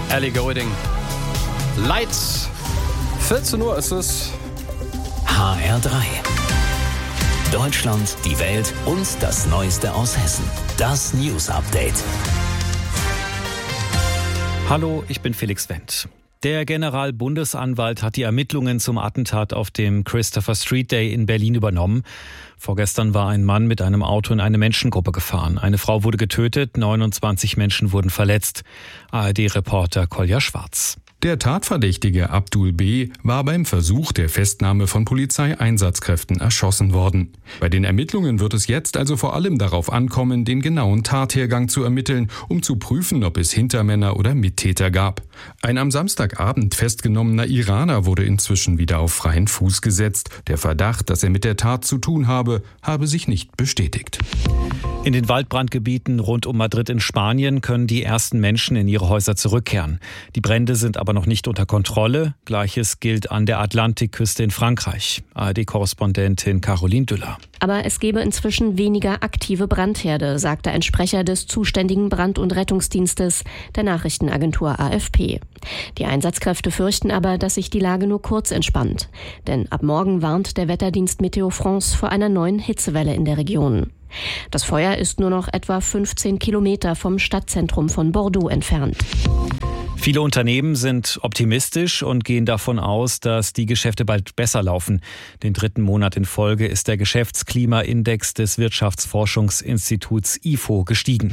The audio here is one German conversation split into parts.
Ellie Goulding. Lights. 14 Uhr ist es. HR3. Deutschland, die Welt und das Neueste aus Hessen. Das News Update. Hallo, ich bin Felix Wendt. Der Generalbundesanwalt hat die Ermittlungen zum Attentat auf dem Christopher Street Day in Berlin übernommen. Vorgestern war ein Mann mit einem Auto in eine Menschengruppe gefahren. Eine Frau wurde getötet, 29 Menschen wurden verletzt. ARD-Reporter Kolja Schwarz. Der Tatverdächtige Abdul B. war beim Versuch der Festnahme von Polizeieinsatzkräften erschossen worden. Bei den Ermittlungen wird es jetzt also vor allem darauf ankommen, den genauen Tathergang zu ermitteln, um zu prüfen, ob es Hintermänner oder Mittäter gab. Ein am Samstagabend festgenommener Iraner wurde inzwischen wieder auf freien Fuß gesetzt. Der Verdacht, dass er mit der Tat zu tun habe sich nicht bestätigt. In den Waldbrandgebieten rund um Madrid in Spanien können die ersten Menschen in ihre Häuser zurückkehren. Die Brände sind aber noch nicht unter Kontrolle. Gleiches gilt an der Atlantikküste in Frankreich. ARD-Korrespondentin Caroline Düller. Aber es gebe inzwischen weniger aktive Brandherde, sagte ein Sprecher des zuständigen Brand- und Rettungsdienstes der Nachrichtenagentur AFP. Die Einsatzkräfte fürchten aber, dass sich die Lage nur kurz entspannt. Denn ab morgen warnt der Wetterdienst Météo France vor einer neuen Hitzewelle in der Region. Das Feuer ist nur noch etwa 15 Kilometer vom Stadtzentrum von Bordeaux entfernt. Viele Unternehmen sind optimistisch und gehen davon aus, dass die Geschäfte bald besser laufen. Den 3. Monat in Folge ist der Geschäftsklimaindex des Wirtschaftsforschungsinstituts IFO gestiegen.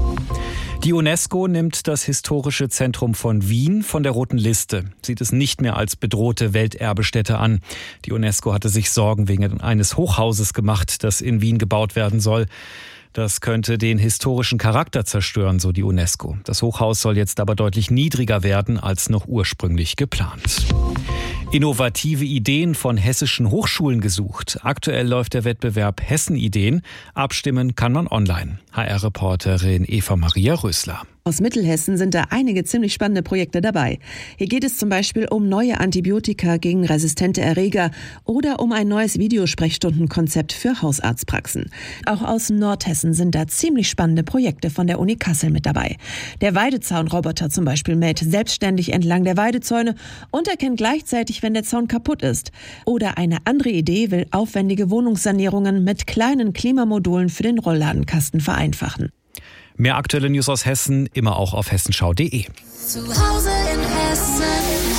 Die UNESCO nimmt das historische Zentrum von Wien von der roten Liste, sieht es nicht mehr als bedrohte Welterbestätte an. Die UNESCO hatte sich Sorgen wegen eines Hochhauses gemacht, das in Wien gebaut werden soll. Das könnte den historischen Charakter zerstören, so die UNESCO. Das Hochhaus soll jetzt aber deutlich niedriger werden als noch ursprünglich geplant. Innovative Ideen von hessischen Hochschulen gesucht. Aktuell läuft der Wettbewerb Hessen-Ideen. Abstimmen kann man online. HR-Reporterin Eva-Maria Rösler. Aus Mittelhessen sind da einige ziemlich spannende Projekte dabei. Hier geht es zum Beispiel um neue Antibiotika gegen resistente Erreger oder um ein neues Videosprechstundenkonzept für Hausarztpraxen. Auch aus Nordhessen sind da ziemlich spannende Projekte von der Uni Kassel mit dabei. Der Weidezaunroboter zum Beispiel mäht selbstständig entlang der Weidezäune und erkennt gleichzeitig, wenn der Zaun kaputt ist. Oder eine andere Idee will aufwendige Wohnungssanierungen mit kleinen Klimamodulen für den Rollladenkasten vereinfachen. Mehr aktuelle News aus Hessen immer auch auf hessenschau.de. Zu Hause in Hessen.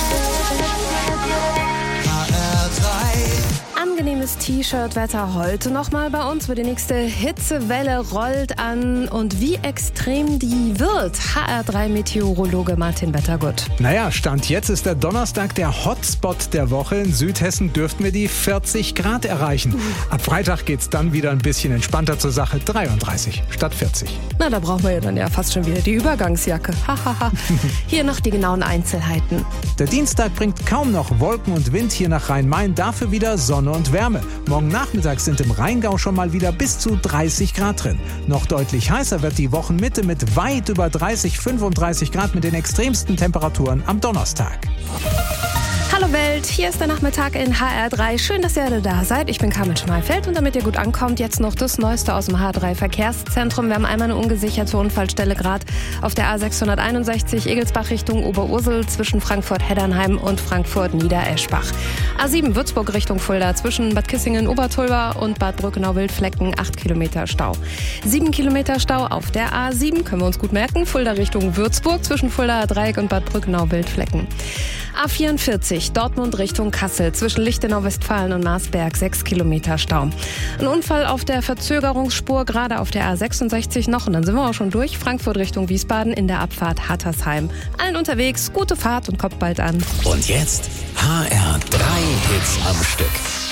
Angenehmes T-Shirt-Wetter heute nochmal bei uns, wo die nächste Hitzewelle rollt an. Und wie extrem die wird, HR3-Meteorologe Martin Wettergut. Naja, Stand jetzt ist der Donnerstag der Hotspot der Woche. In Südhessen dürften wir die 40 Grad erreichen. Ab Freitag geht's dann wieder ein bisschen entspannter zur Sache. 33 statt 40. Na, da brauchen wir ja dann ja fast schon wieder die Übergangsjacke. Hahaha. Hier noch die genauen Einzelheiten. Der Dienstag bringt kaum noch Wolken und Wind hier nach Rhein-Main, dafür wieder Sonne und Wärme. Morgen Nachmittag sind im Rheingau schon mal wieder bis zu 30 Grad drin. Noch deutlich heißer wird die Wochenmitte mit weit über 30, 35 Grad mit den extremsten Temperaturen am Donnerstag. Hallo Welt, hier ist der Nachmittag in HR3. Schön, dass ihr alle da seid. Ich bin Carmen Schmalfeld und damit ihr gut ankommt, jetzt noch das Neueste aus dem HR3 Verkehrszentrum. Wir haben einmal eine ungesicherte Unfallstelle gerade auf der A661 Egelsbach Richtung Oberursel zwischen Frankfurt-Heddernheim und Frankfurt-Niedereschbach. A7 Würzburg Richtung Fulda zwischen Bad Kissingen-Obertulba und Bad Brückenau-Wildflecken 8 Kilometer Stau. 7 Kilometer Stau auf der A7, können wir uns gut merken, Fulda Richtung Würzburg zwischen Fuldaer Dreieck und Bad Brückenau-Wildflecken. A44 Dortmund Richtung Kassel zwischen Lichtenau-Westfalen und Marsberg 6 Kilometer Stau. Ein Unfall auf der Verzögerungsspur gerade auf der A66 noch und dann sind wir auch schon durch. Frankfurt Richtung Wiesbaden in der Abfahrt Hattersheim. Allen unterwegs, gute Fahrt und kommt bald an. Und jetzt HR3 Hits am Stück.